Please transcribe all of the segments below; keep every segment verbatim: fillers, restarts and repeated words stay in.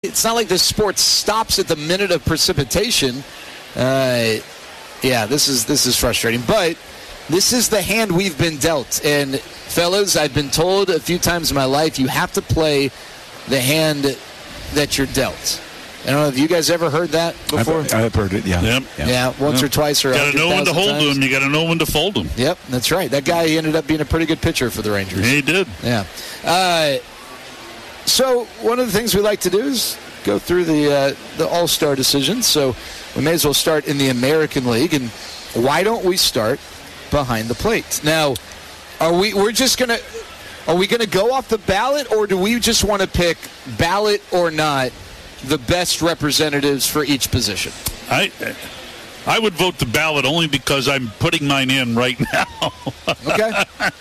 it's not like this sport stops at the minute of precipitation. Uh, yeah, this is this is frustrating. But this is the hand we've been dealt. And, fellas, I've been told a few times in my life, you have to play the hand that you're dealt. I don't know, have you guys ever heard that before? I've, I've heard it, yeah. Yep. Yeah, yeah once yep. or twice. Or you got to know when to hold times. them. You got to know when to fold them. Yep, that's right. That guy ended up being a pretty good pitcher for the Rangers. He did. Yeah. Uh, so one of the things we like to do is go through the uh, the All-Star decisions. So we may as well start in the American League. And why don't we start behind the plate? Now, are we? We're just gonna. Are we gonna go off the ballot, or do we just want to pick ballot or not the best representatives for each position? I. I would vote the ballot only because I'm putting mine in right now. Okay.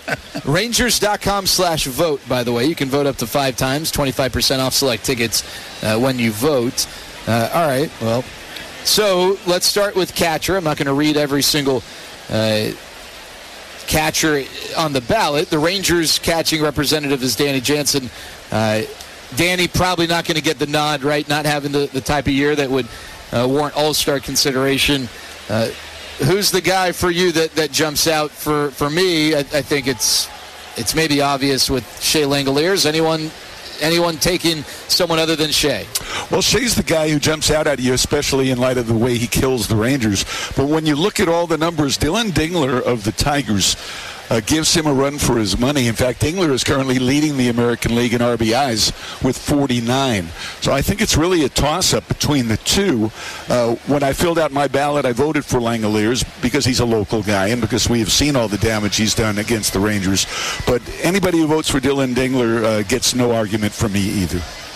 Rangers.com slash vote, by the way. You can vote up to five times, twenty-five percent off select tickets uh, when you vote. Uh, all right, well, so let's start with catcher. I'm not going to read every single uh, catcher on the ballot. The Rangers catching representative is Danny Jansen. Uh, Danny probably not going to get the nod, right? Not having the, the type of year that would Uh, warrant all-star consideration. Uh, who's the guy for you that, that jumps out? For for me, I, I think it's it's maybe obvious with Shea Langoliers. Anyone anyone taking someone other than Shea? Well, Shea's the guy who jumps out at you, especially in light of the way he kills the Rangers. But when you look at all the numbers, Dylan Dingler of the Tigers Uh, gives him a run for his money. In fact, Dingler is currently leading the American League in R B Is with forty-nine. So I think it's really a toss-up between the two. Uh, when I filled out my ballot, I voted for Langoliers because he's a local guy and because we have seen all the damage he's done against the Rangers. But anybody who votes for Dylan Dingler uh, gets no argument from me either.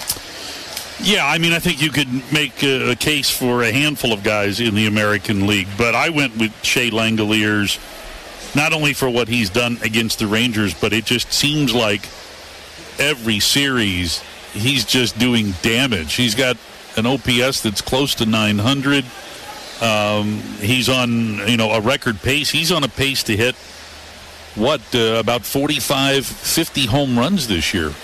Yeah, I mean, I think you could make a, a case for a handful of guys in the American League, but I went with Shea Langoliers. Not only for what he's done against the Rangers, but it just seems like every series he's just doing damage. He's got an O P S that's close to nine hundred. Um, he's on, you know, a record pace. He's on a pace to hit, what, uh, about forty-five, fifty home runs this year.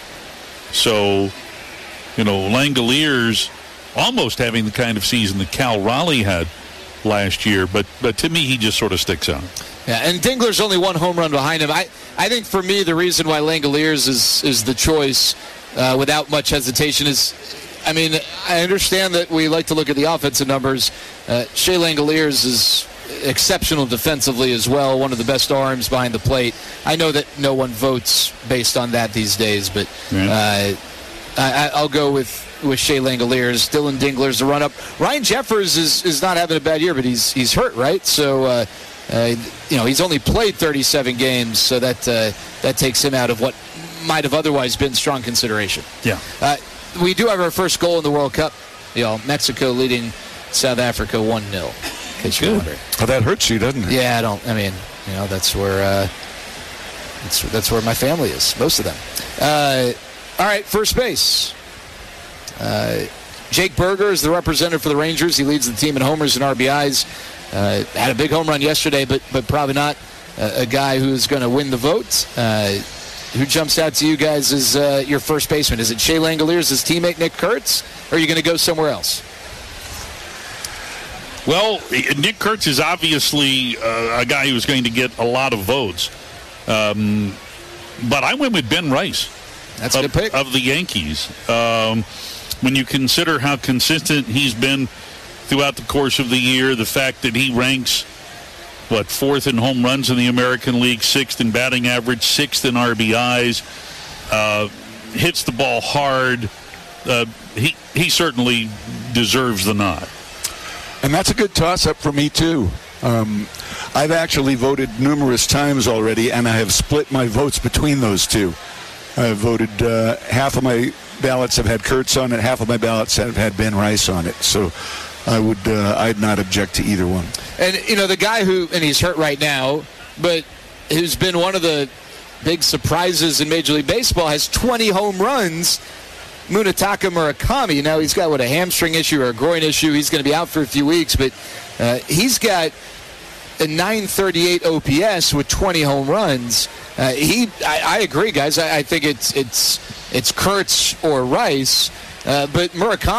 So, you know, Langoliers almost having the kind of season that Cal Raleigh had last year. But, but to me, he just sort of sticks out. Yeah, and Dingler's only one home run behind him. I, I think for me, the reason why Langoliers is, is the choice uh, without much hesitation is, I mean, I understand that we like to look at the offensive numbers. Uh, Shea Langoliers is exceptional defensively as well, one of the best arms behind the plate. I know that no one votes based on that these days, but uh, I, I'll go with, with Shea Langoliers. Dylan Dingler's the run-up. Ryan Jeffers is, is not having a bad year, but he's he's hurt, right? So, uh, Uh, you know, he's only played thirty-seven games, so that uh, that takes him out of what might have otherwise been strong consideration. Yeah. Uh, we do have our first goal in the World Cup. You know, Mexico leading South Africa one nil. In case you're wondering. Oh, that hurts you, doesn't it? Yeah, I don't. I mean, you know, that's where uh, that's that's where my family is. Most of them. Uh, all right, first base. Uh, Jake Berger is the representative for the Rangers. He leads the team in homers and R B Is. Uh, had a big home run yesterday, but but probably not a, a guy who's going to win the vote. Uh, who jumps out to you guys as uh, your first baseman? Is it Shea Langoliers, his teammate Nick Kurtz, or are you going to go somewhere else? Well, Nick Kurtz is obviously uh, a guy who's going to get a lot of votes. Um, but I went with Ben Rice. That's of, a good pick. Of the Yankees. Um, when you consider how consistent he's been throughout the course of the year, the fact that he ranks, what, fourth in home runs in the American League, sixth in batting average, sixth in R B Is, uh, hits the ball hard, uh, he, he certainly deserves the nod. And that's a good toss-up for me, too. Um, I've actually voted numerous times already, and I have split my votes between those two. I've voted, uh, half of my ballots have had Kurtz on it, half of my ballots have had Ben Rice on it. So I would, uh, I'd not object to either one. And, you know, the guy who, and he's hurt right now, but who's been one of the big surprises in Major League Baseball, has twenty home runs, Munetaka Murakami. Now he's got, what, a hamstring issue or a groin issue. He's going to be out for a few weeks, but uh, he's got a nine thirty-eight O P S with twenty home runs. Uh, he, I, I agree, guys. I, I think it's it's it's Kurtz or Rice, uh, but Murakami